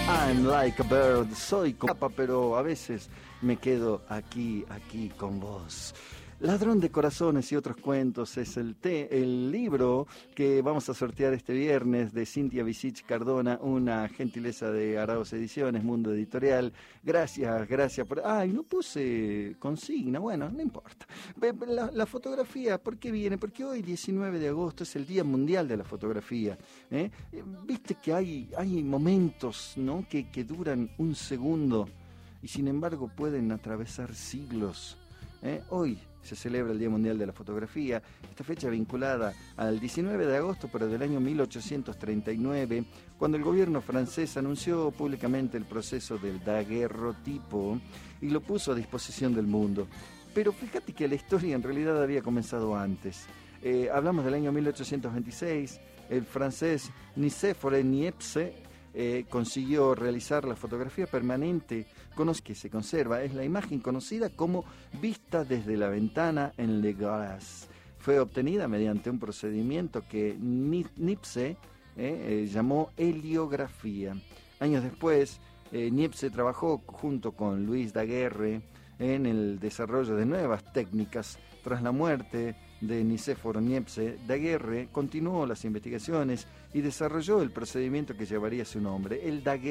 I'm like a bird, soy capa, pero a veces me quedo aquí con vos. Ladrón de corazones y otros cuentos es el libro que vamos a sortear este viernes de Cintia Visich Cardona, una gentileza de Arauz Ediciones, Mundo Editorial. Gracias por... Ay, no puse consigna, bueno, no importa. La fotografía, ¿por qué viene? Porque hoy, 19 de agosto, es el Día Mundial de la Fotografía. Viste que hay momentos, ¿no?, que duran un segundo y sin embargo pueden atravesar siglos. Hoy se celebra el Día Mundial de la Fotografía, esta fecha vinculada al 19 de agosto, pero del año 1839, cuando el gobierno francés anunció públicamente el proceso del daguerrotipo y lo puso a disposición del mundo. Pero fíjate que la historia en realidad había comenzado antes. Hablamos del año 1826, el francés Nicéphore Niepce consiguió realizar la fotografía permanente que se conserva. Es la imagen conocida como vista desde la ventana en Le Glace. Fue obtenida mediante un procedimiento que Niepce llamó heliografía. Años después, Niepce trabajó junto con Louis Daguerre en el desarrollo de nuevas técnicas. Tras la muerte de Nicéphore Niepce, Daguerre continuó las investigaciones y desarrolló el procedimiento que llevaría su nombre, el daguerrotipo.